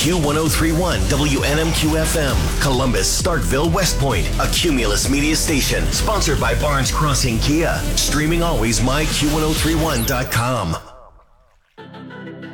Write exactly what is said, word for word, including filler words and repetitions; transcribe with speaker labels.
Speaker 1: Q ten thirty-one W N M Q F M, Columbus, Starkville, West Point, a Cumulus media station, sponsored by Barnes Crossing Kia. Streaming always, my Q ten thirty-one dot com.